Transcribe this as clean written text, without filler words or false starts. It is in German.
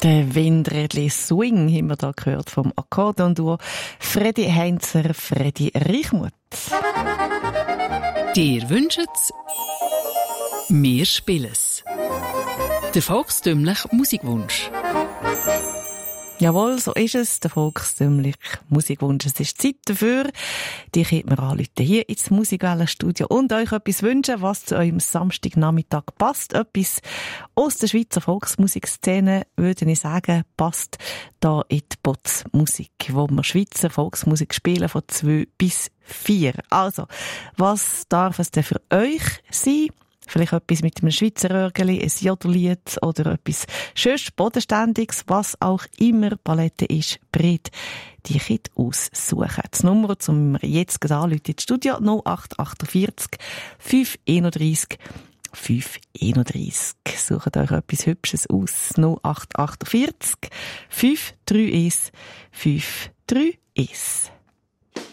Der Windrädli Swing haben wir da gehört vom Akkordeonduo Freddy Heinzer, Freddy Reichmuth. Dir wünschet's, wir spielen's. Der volkstümliche Musikwunsch. Jawohl, so ist es, der volkstümliche Musikwunsch. Es ist Zeit dafür. Die könnt mir anrufen hier ins Musikwellenstudio und euch etwas wünschen, was zu eurem Samstagnachmittag passt. Etwas aus der Schweizer Volksmusikszene, würde ich sagen, passt da in die Botsmusik, wo wir Schweizer Volksmusik spielen von 2 bis 4. Also, was darf es denn für euch sein? Vielleicht etwas mit einem Schweizer Röhrgeli, ein Jodellied oder etwas schönes, Bodenständiges, was auch immer Palette ist, breit. Die könnt aussuchen. Das Nummer, zum jetzt gerade anrufen ins Studio, 0848 531 531. Sucht euch etwas Hübsches aus. 0848 531 531.